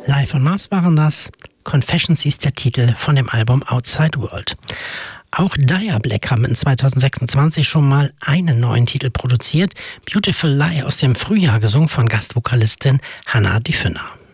Live on Mars waren das. Confessions hieß der Titel von dem Album Outside World. Auch Dire Black haben in 2026 schon mal einen neuen Titel produziert. Beautiful Lie aus dem Frühjahr, gesungen von Gastvokalistin Hannah Diffiner.